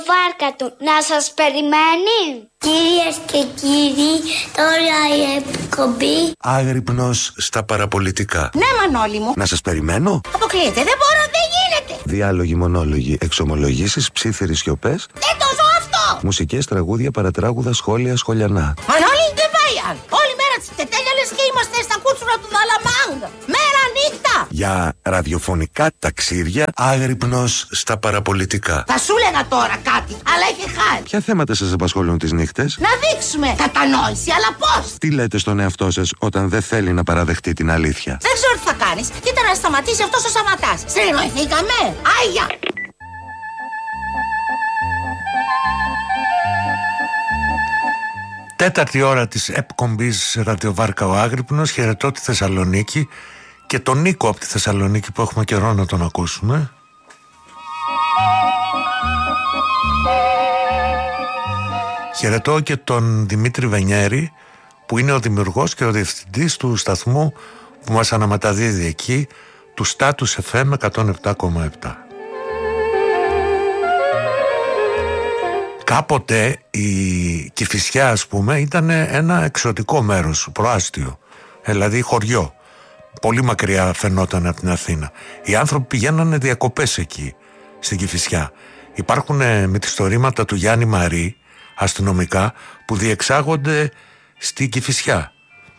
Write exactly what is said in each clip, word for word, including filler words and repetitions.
Βάρκα του να σας περιμένει. Κυρίες και κύριοι, τώρα η εκπομπή Άγρυπνος στα παραπολιτικά. Ναι, Μανώλη μου. Να σας περιμένω. Αποκλείεται, δεν μπορώ, δεν γίνεται. Διάλογοι, μονόλογοι, εξομολογήσεις, ψίθυροι σιωπές. Δεν το ζω αυτό. Μουσικές, τραγούδια, παρατράγουδα, σχόλια, σχολιανά. Μανώλη, δεν πάει άλλο. Όλη μέρα της τετέλια λες και είμαστε στα κούτσουρα του Δαλαμάγκα. Μέρα νύχτα. Για ραδιοφωνικά ταξίδια, άγρυπνος στα παραπολιτικά. Θα σου έλεγα τώρα κάτι, αλλά έχει χάρη. Ποια θέματα σας απασχολούν τις νύχτες? Να δείξουμε κατανόηση, αλλά πώς? Τι λέτε στον εαυτό σας όταν δεν θέλει να παραδεχτεί την αλήθεια? Δεν ξέρω τι θα κάνεις. Κοίτα να σταματήσει αυτός ο Σαματάς. Συνεννοηθήκαμε. Άγια. Τέταρτη ώρα της εκπομπής Ραδιοβάρκα ο Άγρυπνος. Χαιρετώ τη Θεσσαλονίκη και τον Νίκο από τη Θεσσαλονίκη που έχουμε καιρό να τον ακούσουμε. Χαιρετώ και τον Δημήτρη Βενιέρη που είναι ο δημιουργός και ο διευθυντής του σταθμού που μας αναμεταδίδει εκεί, του Status εφ εμ εκατόν επτά κόμμα επτά. Κάποτε η Κηφισιά, ας πούμε, ήταν ένα εξωτικό μέρος, προάστιο, δηλαδή χωριό. Πολύ μακριά φαινόταν από την Αθήνα. Οι άνθρωποι πηγαίνανε διακοπές εκεί, στην Κηφισιά. Υπάρχουν μυθιστορήματα του Γιάννη Μαρή, αστυνομικά, που διεξάγονται στην Κηφισιά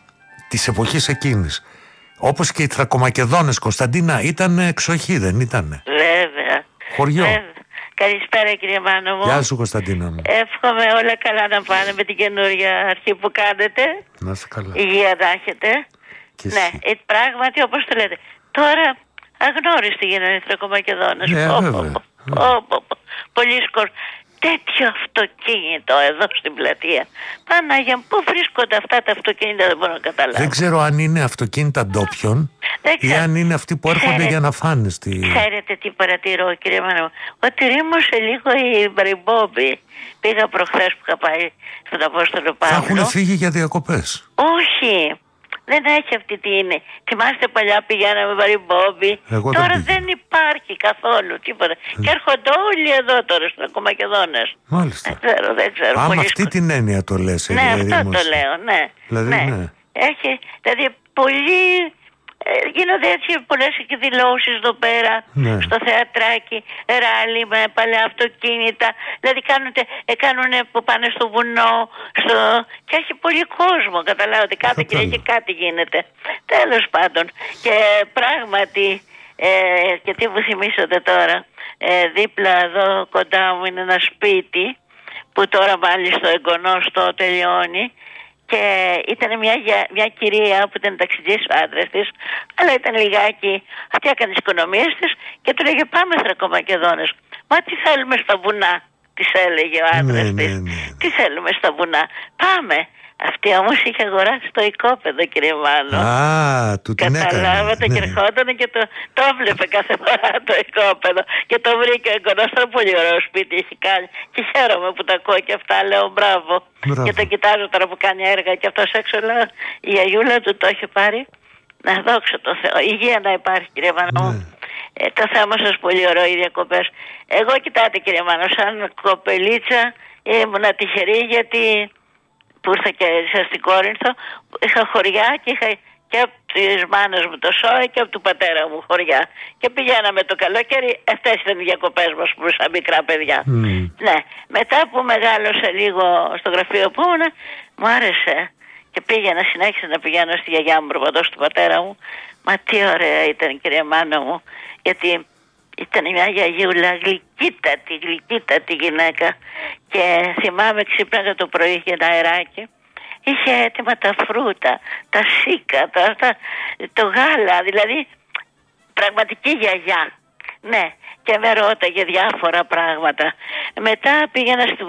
της εποχής εκείνης. Όπως και οι Θρακομακεδόνες, Κωνσταντίνα, ήταν εξοχή, δεν ήτανε? Βέβαια. Χωριό. Βέβαια. Καλησπέρα, κύριε Μάνο μου. Γεια σου, Κωνσταντίνα μου. Εύχομαι όλα καλά να πάνε με την καινούργια αρχή που κάνετε. Να είσαι καλά. Υγεία να έχετε. Και ναι, εσύ. ε, πράγματι όπως το λέτε. Τώρα αγνώριστοι γίνανε οι Θρακομακεδόνες. Ναι, Ω, βέβαια. ω, ω, ω, Πολλοί σκορ. Τέτοιο αυτοκίνητο εδώ στην πλατεία. Πανάγια, πού βρίσκονται αυτά τα αυτοκίνητα, δεν μπορώ να καταλάβω. Δεν ξέρω αν είναι αυτοκίνητα ντόπιων ή αν είναι αυτοί που έρχονται Ξέρετε, για να φάνε στη... Ξέρετε τι παρατηρώ, κύριε Μάνο μου? Ότι ρήμωσε λίγο η Μπριμπόμπη. Πήγα προχθές που είχα πάει στον Απόστολο Παύλο. Θα έχουν φύγει για διακοπές. Όχι. Δεν έχει αυτή τι είναι. Θυμάστε παλιά πηγαίναμε Μπριμπόμπη. Τώρα δεν, δεν υπάρχει καθόλου τίποτα. Mm. Και έρχονται όλοι εδώ τώρα στους Μακεδόνες. Μάλιστα. Δεν ξέρω, δεν ξέρω. Άμα πολύ αυτή σκο... την έννοια το λες. Ναι, αυτό ρήμωση. το λέω, ναι. Δηλαδή, ναι. ναι. Έχει, δηλαδή πολύ... Ε, γίνονται έτσι πολλές εκδηλώσεις εδώ πέρα, ναι. στο θεατράκι, ράλι με παλιά αυτοκίνητα. Δηλαδή κάνουνε, ε, κάνουνε που πάνε στο βουνό, στο... και έχει πολύ κόσμο. Καταλάβατε, κάθε Κυριακή κάτι γίνεται. Τέλος πάντων. Και πράγματι, ε, και τι μου θυμίσατε τώρα, ε, δίπλα εδώ κοντά μου είναι ένα σπίτι που τώρα μάλιστα στο εγγονόστο τελειώνει. Και ήταν μια, μια κυρία που ήταν ταξιτζής ο άντρας της, αλλά ήταν λιγάκι, αυτή έκανε τις οικονομίες της και του λέγε πάμε Θρακομακεδόνες. Μα τι θέλουμε στα βουνά, της έλεγε ο άντρας ναι, της. Ναι, ναι. Τι θέλουμε στα βουνά, πάμε. Αυτή όμως είχε αγοράσει το οικόπεδο, κύριε Μάνο. Α, του την έκανε. Καταλάβατε, ναι. και ερχόταν και το, το βλέπε κάθε φορά το οικόπεδο. Και το βρήκε ο εγγονός, ήταν πολύ ωραίο σπίτι έχει κάνει. Και χαίρομαι που τα ακούω και αυτά, λέω μπράβο. Μπράβο. Και το κοιτάζω τώρα που κάνει έργα και αυτός έξω, λέω, η αγιούλα του το έχει πάρει. Να δόξω το Θεό. Υγεία να υπάρχει, κύριε Μάνο. Ναι. Ε, το θέμα σας πολύ ωραίο, οι διακοπές. Εγώ κοιτάτε, κύριε Μάνο, σαν κοπελίτσα ήμουνα τυχερή γιατί... που ήρθα και στην Κόρινθο, είχα χωριά και είχα και από τις μάνες μου το ΣΟΕ και από του πατέρα μου χωριά. Και πηγαίναμε το καλοκαίρι, αυτές ήταν οι διακοπές μας που σαν μικρά παιδιά. Mm. Ναι, μετά που μεγάλωσα λίγο στο γραφείο που ήμουν, μου άρεσε και πήγαινα, συνέχισα να πηγαίνω στη γιαγιά μου προπαντός του πατέρα μου. Μα τι ωραία ήταν, κυρία Μάνα μου, γιατί ήταν μια γιαγιούλα γλυκύτατη, γλυκύτατη γυναίκα. Και θυμάμαι ξύπναγα το πρωί για ένα αεράκι. Είχε έτοιμα τα φρούτα, τα σίκα, τα, τα, το γάλα, δηλαδή πραγματική γιαγιά. Ναι, και με ρώταγε διάφορα πράγματα. Μετά πήγαινα στη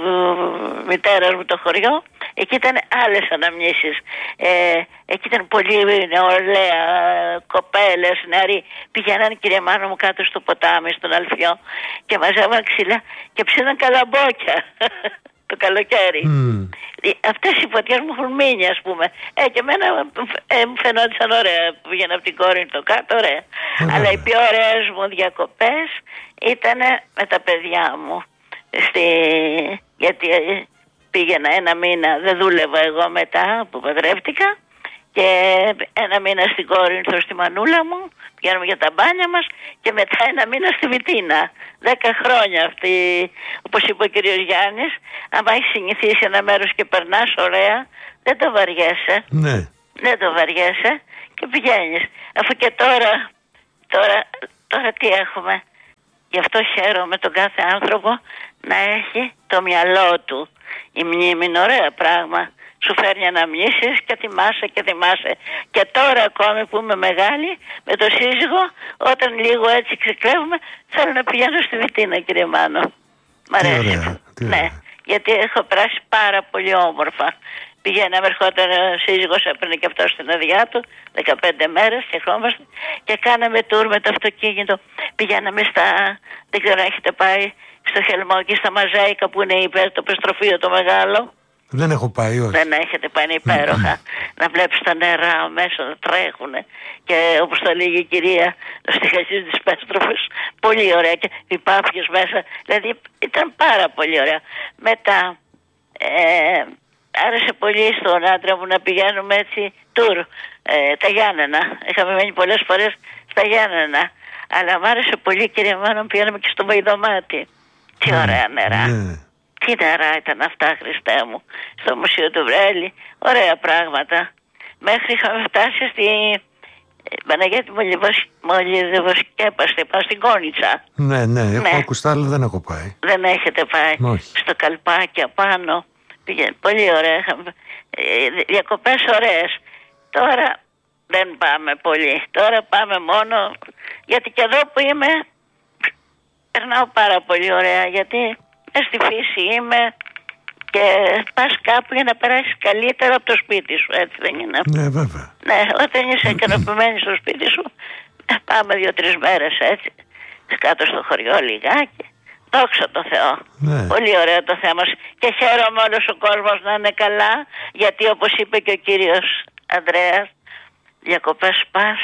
μητέρα μου το χωριό. Εκεί ήταν άλλες αναμνήσεις. Ε, εκεί ήταν πολύ νεολαία, κοπέλες, νεαροί. Πηγαίναν, κύριε Μάνο μου, κάτω στο ποτάμι, στον Αλφιό και μαζεύαν ξύλα και ψήναν καλαμπόκια το καλοκαίρι. Mm. Αυτές οι φωτιές μου έχουν μείνει, ας πούμε. Ε, και εμένα ε, μου φαινόντουσαν ωραία που πήγαινα από την Κόρινθο κάτω, ωραία. Mm. Αλλά οι πιο ωραίες μου διακοπές ήταν με τα παιδιά μου. στη... γιατί πήγαινα ένα μήνα, δεν δούλευα εγώ μετά που παντρεύτηκα, και ένα μήνα στην Κόρινθο στη μανούλα μου, πηγαίνουμε για τα μπάνια μας, και μετά ένα μήνα στη Βιτίνα. Δέκα χρόνια αυτή, όπως είπε ο κύριος Γιάννης, άμα έχεις συνηθίσει ένα μέρος και περνάς ωραία, δεν το βαριέσαι. Ναι. Δεν το βαριέσαι και πηγαίνεις. Αφού και τώρα, τώρα, τώρα τι έχουμε. Γι' αυτό χαίρομαι τον κάθε άνθρωπο να έχει το μυαλό του. Η μνήμη είναι ωραίο πράγμα. Σου φέρνει αναμνήσεις και θυμάσαι και θυμάσαι. Και τώρα ακόμη που είμαι μεγάλη, με το σύζυγο, όταν λίγο έτσι ξεκλέβουμε, θέλω να πηγαίνω στη Βιτίνα, κύριε Μάνο. Μ' αρέσει. Ωραία, τι ναι, ωραία. γιατί έχω περάσει πάρα πολύ όμορφα. Πηγαίναμε, ερχόταν ο σύζυγος, έπαιρνε και αυτό στην αδειά του, δεκαπέντε μέρες και ερχόμαστε και κάναμε τουρ με το αυτοκίνητο. Πηγαίναμε στα, δεν ξέρω αν έχετε πάει, στο Χελμό και στα Μαζέικα που είναι υπέρ το πεστροφείο το μεγάλο. Δεν έχω πάει, όχι. Δεν έχετε πάει, είναι υπέροχα. Να βλέπεις τα νερά μέσα να τρέχουν και όπως το λέγει η κυρία, το στοιχείο της πέστροφης, πολύ ωραία, και οι πάπιες μέσα, δηλαδή ήταν πάρα πολύ ωραία. Μετά, ε, άρεσε πολύ στον άντρα μου να πηγαίνουμε έτσι τουρ, ε, τα Γιάννενα. Είχαμε μένει πολλές φορές στα Γιάννενα. Αλλά μου άρεσε πολύ, κύριε Μάνο, πηγαίνουμε και στο Βοηδομάτι. Τι ωραία νερά. Ναι. Τι νερά ήταν αυτά, Χριστέ μου. Στο Μουσείο του Βρέλη. Ωραία πράγματα. Μέχρι είχαμε φτάσει στη Παναγιώτη Μολυδευοσκέπαστη, πάω στην Κόνιτσα. Ναι, ναι, έχω Ναι. ακουστά, αλλά δεν έχω πάει. Δεν έχετε πάει. Όχι. Στο Καλπάκι απάνω. Πήγαινε πολύ ωραία. Είχαμε, ε, διακοπές ωραίες. Τώρα δεν πάμε πολύ. Τώρα πάμε μόνο, γιατί και εδώ που είμαι περνάω πάρα πολύ ωραία, γιατί μες στη φύση είμαι και πας κάπου για να περάσεις καλύτερα από το σπίτι σου, έτσι δεν είναι? Ναι, βέβαια. Ναι, όταν είσαι ικανοποιημένη στο σπίτι σου, πάμε δύο-τρεις μέρες έτσι, κάτω στο χωριό λιγάκι. Δόξα τω Θεώ. Ναι. Πολύ ωραίο το θέμα σου. Και χαίρομαι όλος ο κόσμος να είναι καλά, γιατί όπως είπε και ο κύριος Ανδρέας, διακοπές πας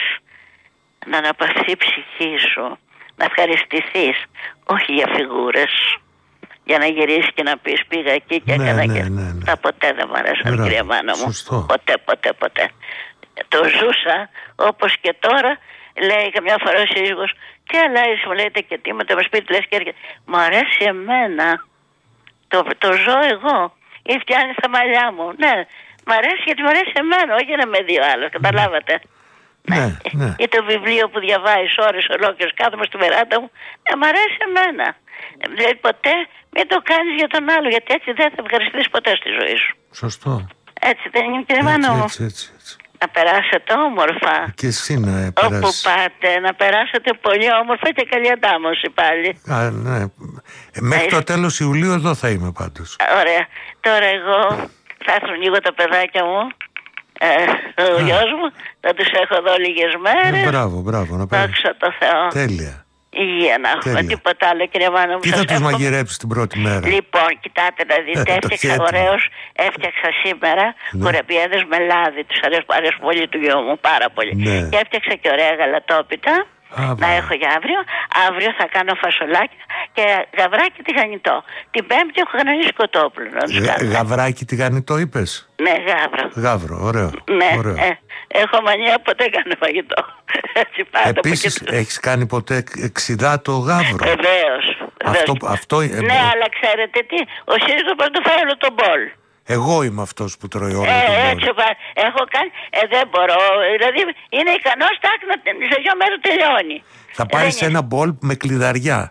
να αναπαυθεί η ψυχή σου, να ευχαριστηθείς, όχι για φιγούρες, για να γυρίσεις και να πεις πήγα εκεί και Ναι, έκανα ναι, και... ναι, ναι. Τα ποτέ δεν μου αρέσαν, Μπράβο, κυρία Μάνα μου. σωστό. Ποτέ, ποτέ, ποτέ. Το ζούσα όπως και τώρα. Λέει καμιά φορά ο σύζυγος, τι αλλάζεις, μου λέτε, και τι με το σπίτι λες και έρχεται. Μου αρέσει εμένα. Το, το ζω εγώ. Ή φτιάχνει τα μαλλιά μου. Ναι, μου αρέσει γιατί μου αρέσει εμένα, όχι να με δει ο άλλος. Καταλάβατε? Ναι, ναι. Ή το βιβλίο που διαβάζεις ώρες ολόκληρες, κάθομαι στη βεράτα μου. Ναι, μου αρέσει εμένα. Δηλαδή ποτέ μην το κάνεις για τον άλλο, γιατί έτσι δεν θα ευχαριστείς ποτέ στη ζωή σου. Σωστό. Έτσι δεν είναι, κύριε Μάνο μου? Έτσι, έτσι, έτσι. Να περάσετε όμορφα. Και εσύ να Όπου περάσεις. πάτε, να περάσετε πολύ όμορφα και καλή αντάμωση πάλι. Α, ναι. Ε, Μέχρι το τέλος Ιουλίου εδώ θα είμαι πάντως. Ωραία. Τώρα εγώ θα έρθουν λίγο τα παιδάκια μου, ε, ο γιος μου, θα τους έχω εδώ λίγες μέρες. Ε, μπράβο, μπράβο. Να περάσεις. Δόξα τω Θεώ. Τέλεια. Υγεία να έχουμε, Τέλεια. τίποτα άλλο, κύριε Μάνα μου. Τι θα σας τους εύχομαι. μαγειρέψεις την πρώτη μέρα? Λοιπόν, κοιτάτε να δείτε, Ε, το έφτιαξα χέτο. ωραίος, έφτιαξα σήμερα Ναι. κουραπιέδες με λάδι, τους αρέσουν, αρέσουν πολύ του γιού μου, πάρα πολύ. Ναι. Και έφτιαξα και ωραία γαλατόπιτα, Α, να μπράβο. έχω για αύριο. Αύριο θα κάνω φασολάκια και γαβράκι τηγανιτό. Την Πέμπτη έχω κανονίσει κοτόπουλο. να τους Γα- κάνω. Γαβράκι τηγανιτό είπες? Ναι, γάβρο. Γάβρο, ωραίο. Ναι, ωραίο. ε, έχω μανία, ποτέ κάνω φαγητό. Έτσι πάντα. Επίσης, έχεις κάνει ποτέ εξιδάτο γάβρο? Βεβαίως. Αυτό, βεβαίως. αυτό, ε, Ναι, αλλά ξέρετε τι, ο σύζυγος μας το φάει όλο τον μπολ. εγώ είμαι αυτός που τρώει όλο Ε, τον έτσι μπολ. πα- έχω κάνει, ε, δεν μπορώ, δηλαδή είναι ικανός τάκ να σε δύο μέρες τελειώνει. Θα πάρεις Δεν είναι. ένα μπολ με κλειδαριά.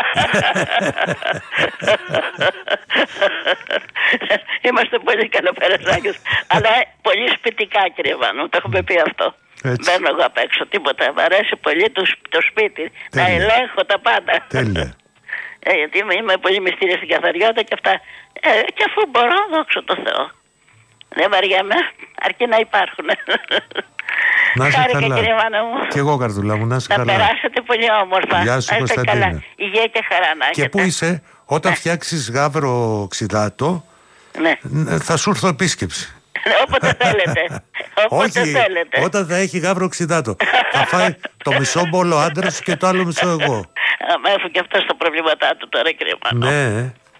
Είμαστε πολύ καλοπερασάκες, αλλά πολύ σπιτικά, κύριε Βάνου, το έχουμε πει αυτό. Έτσι. Μπαίνω εγώ απ' έξω, τίποτα, μου αρέσει πολύ το, σπ- το σπίτι, να Τέλεια. ελέγχω τα πάντα. Τέλεια. Ε, γιατί είμαι, είμαι πολύ μυστήρια στην καθαριότητα και αυτά. Ε, και αφού μπορώ, δόξα τω Θεώ. Δεν βαριέμαι, αρκεί να υπάρχουν. Να είσαι Χάρηκα, καλά. κύριε Μάνα μου. Κι εγώ, καρδούλα μου, να είσαι Να καλά. περάσετε πολύ όμορφα. Γεια σου, Να είστε Κωνσταντίνα. καλά. Υγεία και χαρά να έχετε. Και πού είσαι, όταν φτιάξεις γάβρο ξιδάτο, Ναι. ν- θα σου έρθω επίσκεψη. Όποτε θέλετε. Όποτε Όχι, θέλετε. όταν θα έχει γάβρο ξιδάτο. Θα φάει το μισό μπολο άντρας και το άλλο μισό εγώ. Άμα έχω και αυτό στα προβλήματά του τώρα, κύριε Μάνο. Ναι,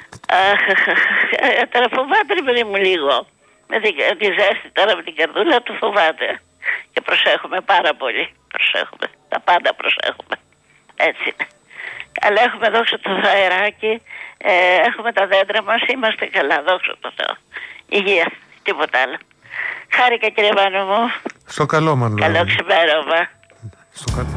Τώρα φοβάται ρε παιδί μου λίγο. Με τη ζέστη τώρα με την καρδούλα του φοβάται. Και προσέχουμε πάρα πολύ. Προσέχουμε. Τα πάντα προσέχουμε. Έτσι είναι. Αλλά έχουμε δόξα τω Θεώ αεράκι. Ε, έχουμε τα δέντρα μας. Είμαστε καλά. Δόξα τω Θεώ. Υγεία. Τίποτα άλλο. Χάρηκα κύριε Μάνο μου. Στο καλό Μανουλά. Καλό ξημέρωμα. Στο καλό.